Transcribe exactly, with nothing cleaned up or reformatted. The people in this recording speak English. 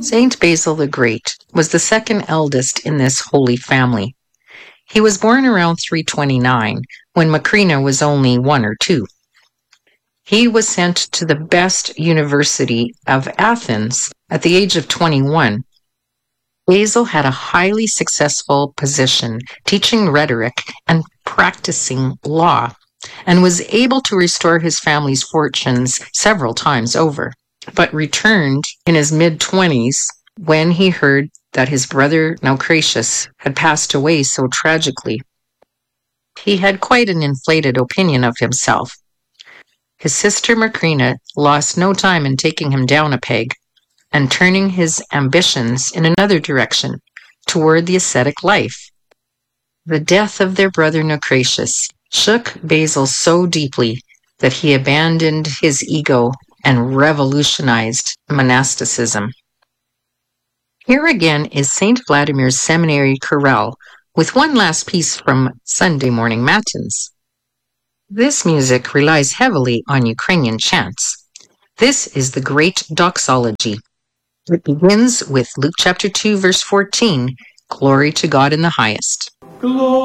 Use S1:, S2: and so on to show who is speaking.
S1: Saint Basil the Great was the second eldest in this holy family. He was born around three twenty-nine, when Macrina was only one or two. He was sent to the best university of Athens at the age of twenty-one. Basil had a highly successful position teaching rhetoric and practicing law, and was able to restore his family's fortunes several times over, but returned in his mid-twenties when he heard that his brother Naucratius had passed away so tragically. He had quite an inflated opinion of himself. His sister Macrina lost no time in taking him down a peg and turning his ambitions in another direction, toward the ascetic life. The death of their brother Naucratius shook Basil so deeply that he abandoned his ego and revolutionized monasticism. Here again is Saint Vladimir's seminary chorale, with one last piece from Sunday morning matins. This music relies heavily on Ukrainian chants. This is the great doxology. It begins with Luke chapter two, verse fourteen, Glory to God in the highest. Glory.